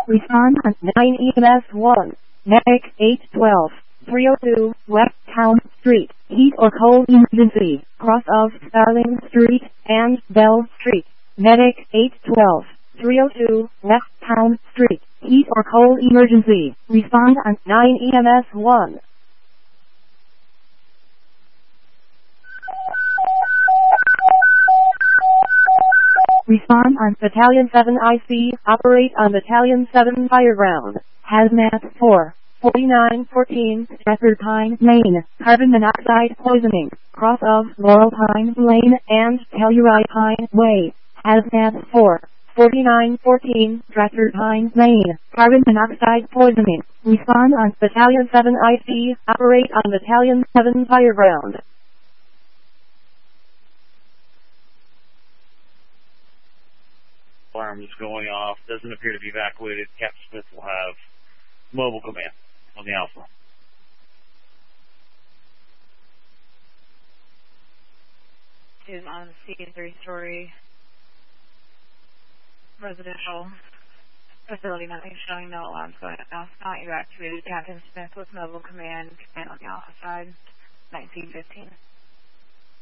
Respond on 9 EMS 1. Medic 812. 302 West Town Street. Heat or cold emergency. Cross of Starling Street and Bell Street. Medic 812. 302 West Town Street. Heat or cold emergency. Respond on 9 EMS 1. Respond on Battalion 7 IC. Operate on Battalion 7 Fireground. Hazmat 4. 4914 Stratford Pine Lane. Carbon monoxide poisoning. Cross of Laurel Pine Lane and Telluride Pine Way. Hazmat 4. 4914 Stratford Pine Lane. Carbon monoxide poisoning. Respond on Battalion 7 IC. Operate on Battalion 7 Fireground. Alarms going off. Doesn't appear to be evacuated. Captain Smith will have mobile command on the Alpha. Is on the C, 3-story residential facility, nothing showing, no alarms going off, not evacuated. Captain Smith with mobile command on the Alpha side, 1915.